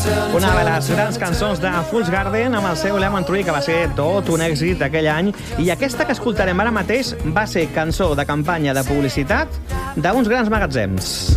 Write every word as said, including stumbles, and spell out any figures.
Una de les grans cançons de Fool's Garden amb el seu Lemon Tree, que va ser tot un èxit aquell any. I aquesta que escoltarem ara mateix va ser cançó de campanya de publicitat d'uns grans magatzems.